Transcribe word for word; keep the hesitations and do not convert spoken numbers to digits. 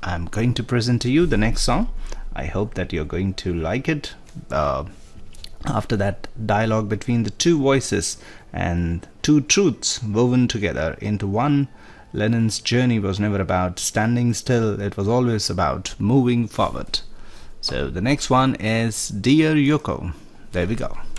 I'm going to present to you the next song. I hope that you're going to like it. Uh, after that dialogue between the two voices and two truths woven together into one, Lennon's journey was never about standing still, it was always about moving forward. So the next one is Dear Yoko. There we go.